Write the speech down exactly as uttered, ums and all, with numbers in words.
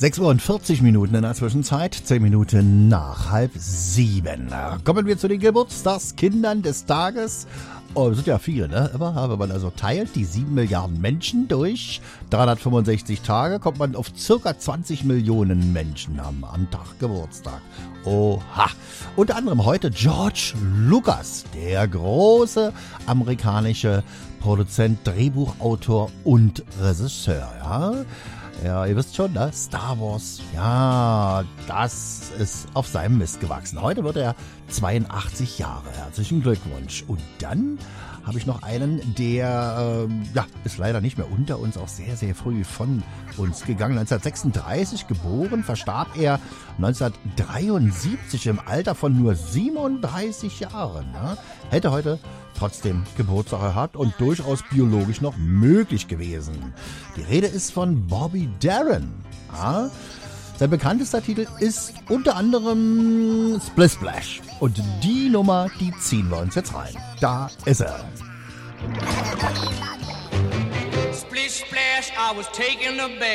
sechs Uhr und vierzig Minuten in der Zwischenzeit, zehn Minuten nach halb sieben. Kommen wir zu den Geburtstagskindern des Tages. Oh, das sind ja viele, ne? Immer, wenn man also teilt, die sieben Milliarden Menschen durch dreihundertfünfundsechzig Tage, kommt man auf circa zwanzig Millionen Menschen haben am Tag Geburtstag. Oha. Unter anderem heute George Lucas, der große amerikanische Produzent, Drehbuchautor und Regisseur, ja? Ja, ihr wisst schon, ne? Star Wars, ja, das ist auf seinem Mist gewachsen. Heute wird er zweiundachtzig Jahre. Herzlichen Glückwunsch. Und dann habe ich noch einen, der ähm, ja, ist leider nicht mehr unter uns, auch sehr, sehr früh von uns gegangen. neunzehnhundertsechsunddreißig geboren, verstarb er neunzehnhundertdreiundsiebzig im Alter von nur siebenunddreißig Jahren. Ne? Hätte heute trotzdem Geburtstag gehabt und durchaus biologisch noch möglich gewesen. Die Rede ist von Bobby Darin. Ja? Sein bekanntester Titel ist unter anderem Splish Splash. Und die Nummer, die ziehen wir uns jetzt rein. Da ist er. Splish Splash, I was taking a bath.